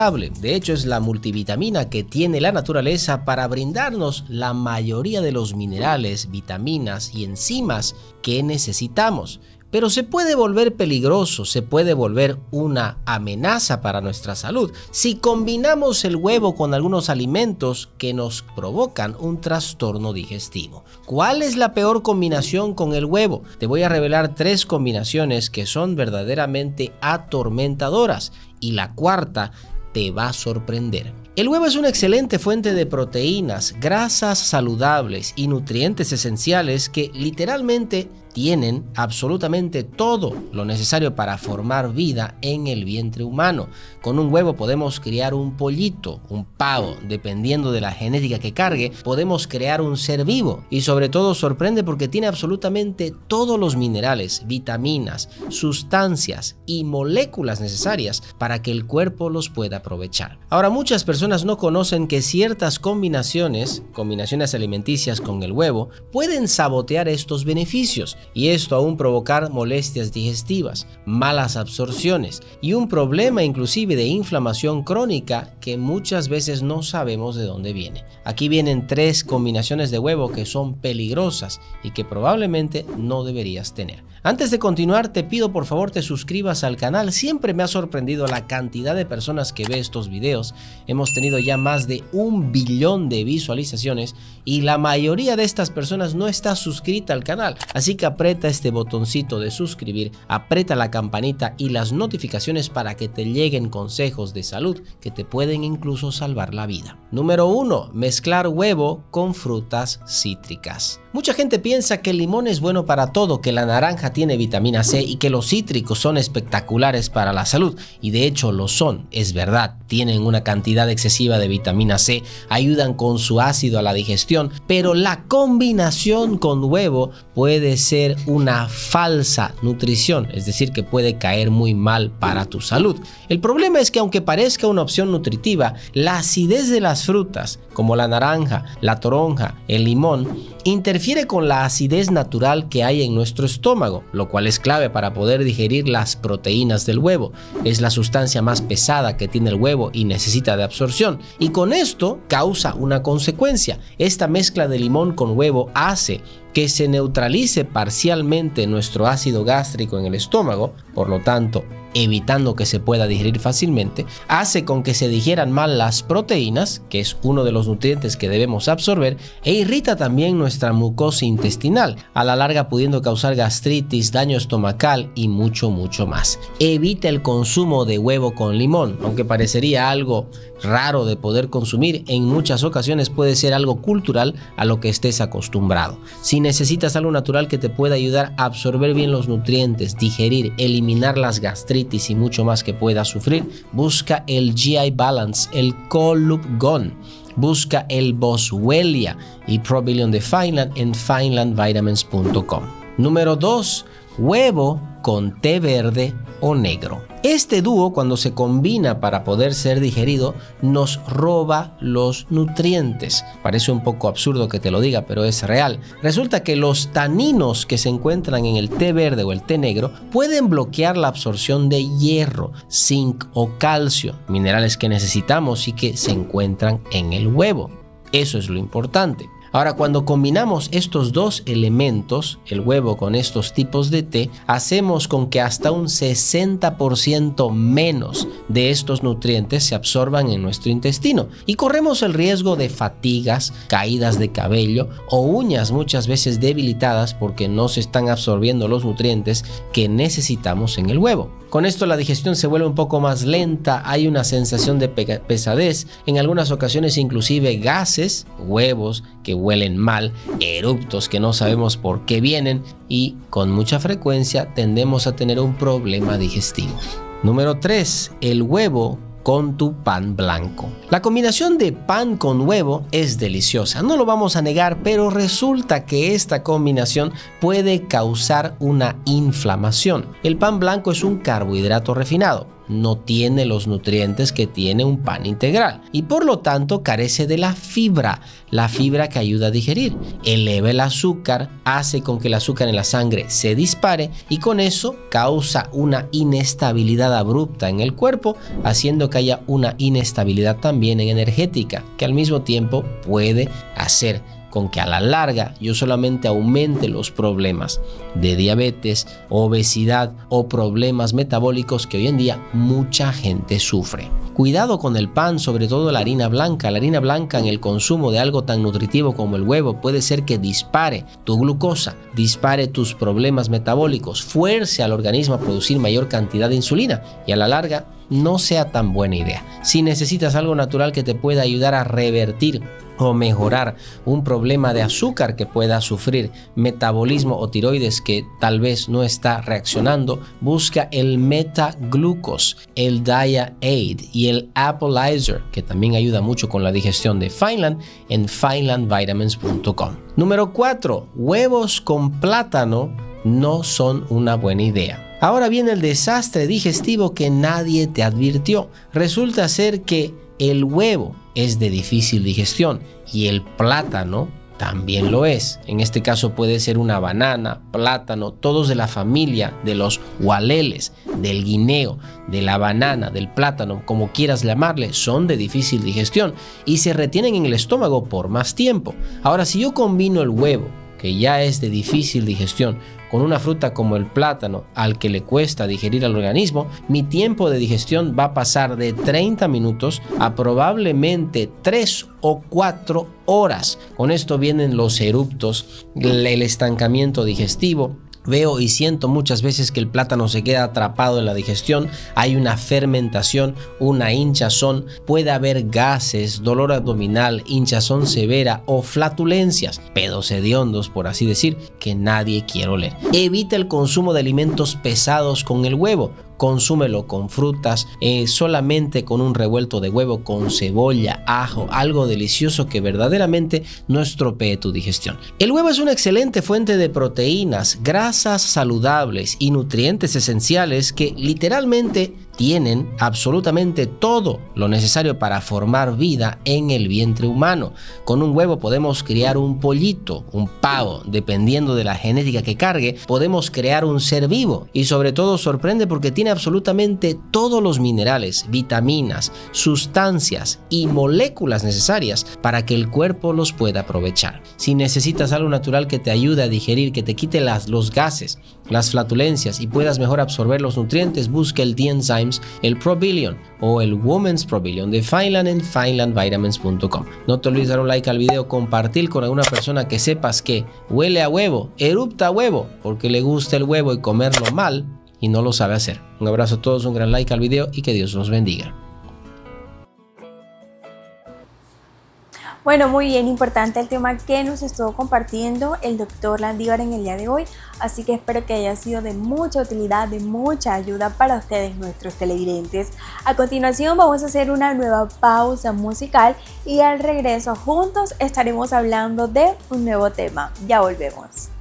De hecho, es la multivitamina que tiene la naturaleza para brindarnos la mayoría de los minerales, vitaminas y enzimas que necesitamos. Pero se puede volver peligroso, se puede volver una amenaza para nuestra salud si combinamos el huevo con algunos alimentos que nos provocan un trastorno digestivo. ¿Cuál es la peor combinación con el huevo? Te voy a revelar 3 combinaciones que son verdaderamente atormentadoras y la cuarta te va a sorprender. El huevo es una excelente fuente de proteínas, grasas saludables y nutrientes esenciales que literalmente tienen absolutamente todo lo necesario para formar vida en el vientre humano. Con un huevo podemos criar un pollito, un pavo, dependiendo de la genética que cargue, podemos crear un ser vivo y sobre todo sorprende porque tiene absolutamente todos los minerales, vitaminas, sustancias y moléculas necesarias para que el cuerpo los pueda aprovechar. Ahora, muchas personas no conocen que ciertas combinaciones alimenticias con el huevo pueden sabotear estos beneficios y esto aún provocar molestias digestivas, malas absorciones y un problema inclusive de inflamación crónica que muchas veces no sabemos de dónde viene. Aquí vienen 3 combinaciones de huevo que son peligrosas y que probablemente no deberías tener. Antes de continuar, te pido por favor te suscribas al canal. Siempre me ha sorprendido la cantidad de personas que ve estos videos. Hemos tenido ya más de 1 billón de visualizaciones y la mayoría de estas personas no está suscrita al canal. Así que aprieta este botoncito de suscribir, aprieta la campanita y las notificaciones para que te lleguen consejos de salud que te pueden incluso salvar la vida. Número 1. Mezclar huevo con frutas cítricas. Mucha gente piensa que el limón es bueno para todo, que la naranja tiene vitamina C y que los cítricos son espectaculares para la salud. Y de hecho lo son, es verdad. Tienen una cantidad excesiva de vitamina C, ayudan con su ácido a la digestión, pero la combinación con huevo puede ser una falsa nutrición, es decir, que puede caer muy mal para tu salud. El problema es que aunque parezca una opción nutritiva, la acidez de las frutas, como la naranja, la toronja, el limón, interfiere con la acidez natural que hay en nuestro estómago, lo cual es clave para poder digerir las proteínas del huevo. Es la sustancia más pesada que tiene el huevo y necesita de absorción. Y con esto causa una consecuencia. Esta mezcla de limón con huevo hace que se neutralice parcialmente nuestro ácido gástrico en el estómago, por lo tanto, evitando que se pueda digerir fácilmente, hace con que se digieran mal las proteínas, que es uno de los nutrientes que debemos absorber, e irrita también nuestra mucosa intestinal, a la larga pudiendo causar gastritis, daño estomacal y mucho más. Evita el consumo de huevo con limón, aunque parecería algo raro de poder consumir, en muchas ocasiones puede ser algo cultural a lo que estés acostumbrado. Si necesitas algo natural que te pueda ayudar a absorber bien los nutrientes, digerir, eliminar las gastritis y mucho más que puedas sufrir, busca el GI Balance, el Glucagon. Busca el Boswellia y Probilion de Fineland en finelandvitamins.com. Número 2. Huevo con té verde o negro. Este dúo, cuando se combina para poder ser digerido, nos roba los nutrientes. Parece un poco absurdo que te lo diga, pero es real. Resulta que los taninos que se encuentran en el té verde o el té negro pueden bloquear la absorción de hierro, zinc o calcio, minerales que necesitamos y que se encuentran en el huevo. Eso es lo importante. Ahora, cuando combinamos estos 2 elementos, el huevo con estos tipos de té, hacemos con que hasta un 60% menos de estos nutrientes se absorban en nuestro intestino y corremos el riesgo de fatigas, caídas de cabello o uñas muchas veces debilitadas porque no se están absorbiendo los nutrientes que necesitamos en el huevo. Con esto la digestión se vuelve un poco más lenta, hay una sensación de pesadez, en algunas ocasiones inclusive gases, huevos que huelen mal, eruptos que no sabemos por qué vienen y con mucha frecuencia tendemos a tener un problema digestivo. Número 3. El huevo con tu pan blanco. La combinación de pan con huevo es deliciosa, no lo vamos a negar, pero resulta que esta combinación puede causar una inflamación. El pan blanco es un carbohidrato refinado. no tiene los nutrientes que tiene un pan integral y por lo tanto carece de la fibra que ayuda a digerir. Eleva el azúcar, hace con que el azúcar en la sangre se dispare y con eso causa una inestabilidad abrupta en el cuerpo, haciendo que haya una inestabilidad también energética, que al mismo tiempo puede hacer con que a la larga yo solamente aumente los problemas de diabetes, obesidad o problemas metabólicos que hoy en día mucha gente sufre. Cuidado con el pan, sobre todo la harina blanca. La harina blanca en el consumo de algo tan nutritivo como el huevo puede ser que dispare tu glucosa, dispare tus problemas metabólicos, fuerce al organismo a producir mayor cantidad de insulina y a la larga no sea tan buena idea. Si necesitas algo natural que te pueda ayudar a revertir o mejorar un problema de azúcar que pueda sufrir, metabolismo o tiroides que tal vez no está reaccionando, busca el Metaglucose, el Dia-Aid y el Appleizer, que también ayuda mucho con la digestión de Fineland en finelandvitamins.com. Número 4. Huevos con plátano no son una buena idea. Ahora viene el desastre digestivo que nadie te advirtió. Resulta ser que el huevo es de difícil digestión y el plátano también lo es. En este caso puede ser una banana, plátano, todos de la familia de los hualeles, del guineo, de la banana, del plátano, como quieras llamarle, son de difícil digestión y se retienen en el estómago por más tiempo. Ahora, si yo combino el huevo, que ya es de difícil digestión, con una fruta como el plátano, al que le cuesta digerir al organismo, mi tiempo de digestión va a pasar de 30 minutos a probablemente 3 o 4 horas. Con esto vienen los eruptos, el estancamiento digestivo. Veo y siento muchas veces que el plátano se queda atrapado en la digestión, hay una fermentación, una hinchazón, puede haber gases, dolor abdominal, hinchazón severa o flatulencias, pedos hediondos por así decir, que nadie quiere oler. Evita el consumo de alimentos pesados con el huevo. Consúmelo con frutas, solamente con un revuelto de huevo con cebolla, ajo, algo delicioso que verdaderamente no estropee tu digestión. El huevo es una excelente fuente de proteínas, grasas saludables y nutrientes esenciales que literalmente tienen absolutamente todo lo necesario para formar vida en el vientre humano. Con un huevo podemos criar un pollito, un pavo, dependiendo de la genética que cargue, podemos crear un ser vivo y sobre todo sorprende porque tiene absolutamente todos los minerales, vitaminas, sustancias y moléculas necesarias para que el cuerpo los pueda aprovechar. Si necesitas algo natural que te ayude a digerir, que te quite los gases, las flatulencias y puedas mejor absorber los nutrientes, busca el D-Enzymes, el ProBillion o el Women's ProBillion de Fineland en finelandvitamins.com. No te olvides dar un like al video, compartir con alguna persona que sepas que huele a huevo, erupta a huevo, porque le gusta el huevo y comerlo mal y no lo sabe hacer. Un abrazo a todos, un gran like al video y que Dios los bendiga. Bueno, muy bien, importante el tema que nos estuvo compartiendo el doctor Landívar en el día de hoy, así que espero que haya sido de mucha utilidad, de mucha ayuda para ustedes, nuestros televidentes. A continuación vamos a hacer una nueva pausa musical y al regreso juntos estaremos hablando de un nuevo tema. Ya volvemos.